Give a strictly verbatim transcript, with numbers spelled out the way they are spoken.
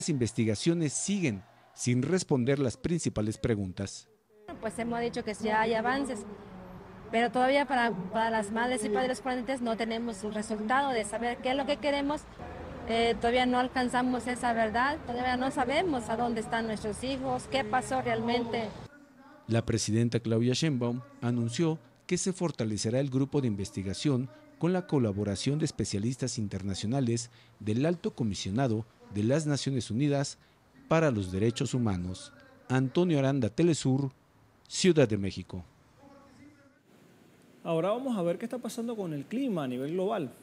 Las investigaciones siguen sin responder las principales preguntas. Pues hemos dicho que ya hay avances, pero todavía para, para las madres y padres ponentes no tenemos un resultado de saber qué es lo que queremos. Eh, todavía no alcanzamos esa verdad, todavía no sabemos a dónde están nuestros hijos, qué pasó realmente. La presidenta Claudia Sheinbaum anunció que se fortalecerá el grupo de investigación con la colaboración de especialistas internacionales del Alto Comisionado de las Naciones Unidas para los Derechos Humanos. Antonio Aranda, Telesur, Ciudad de México. Ahora vamos a ver qué está pasando con el clima a nivel global.